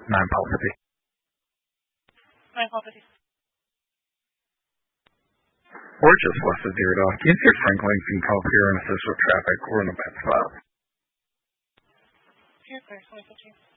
9-pulsity. 9-pulsity. Or just west of Deerdorf. You can see Franklin can come up here and assist with traffic. We're in the bad spot. Here, 2015.